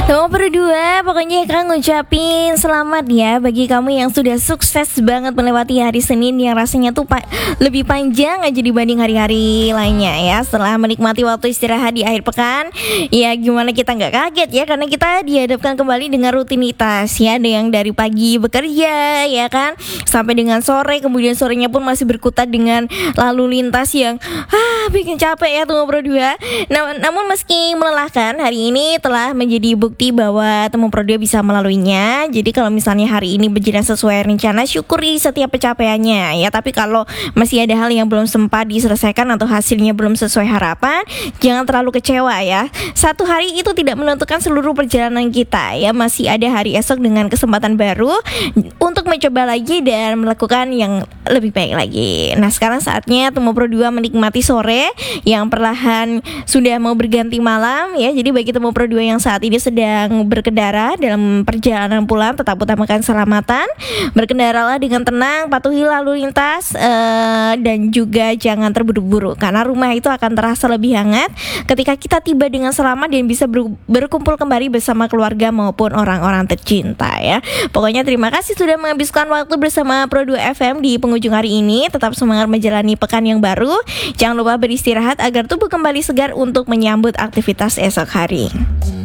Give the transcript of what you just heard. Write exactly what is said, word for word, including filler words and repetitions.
Nomor berdua, pokoknya Kang ngucapin selamat ya bagi kamu yang sudah sukses banget melewati hari Senin yang rasanya tuh pa- lebih panjang aja dibanding hari-hari lainnya ya. Setelah menikmati waktu istirahat di akhir pekan, ya gimana kita nggak kaget ya, karena kita dihadapkan kembali dengan rutinitas ya, ada yang dari pagi bekerja ya kan, sampai dengan sore, kemudian sorenya pun masih berkutat dengan lalu lintas yang ah bikin capek ya tuh nomor dua. Nah, namun meski melelahkan, hari ini telah menjadi bukti bahwa Temu Pro dua bisa melaluinya. Jadi kalau misalnya hari ini berjalan sesuai rencana, syukuri setiap pencapaiannya ya. Tapi kalau masih ada hal yang belum sempat diselesaikan atau hasilnya belum sesuai harapan, jangan terlalu kecewa ya. Satu hari itu tidak menentukan seluruh perjalanan kita ya. Masih ada hari esok dengan kesempatan baru untuk mencoba lagi dan melakukan yang lebih baik lagi. Nah, sekarang saatnya Temu Pro dua menikmati sore yang perlahan sudah mau berganti malam ya. Jadi bagi Temu Pro dua yang saat ini sedang berkendara dalam perjalanan pulang, tetap utamakan keselamatan. Berkendaralah dengan tenang, patuhi lalu lintas, uh, dan juga jangan terburu-buru, karena rumah itu akan terasa lebih hangat ketika kita tiba dengan selamat dan bisa ber- berkumpul kembali bersama keluarga maupun orang-orang tercinta ya. Pokoknya terima kasih sudah menghabiskan waktu bersama Pro dua F M di penghujung hari ini. Tetap semangat menjalani pekan yang baru. Jangan lupa beristirahat agar tubuh kembali segar untuk menyambut aktivitas esok hari.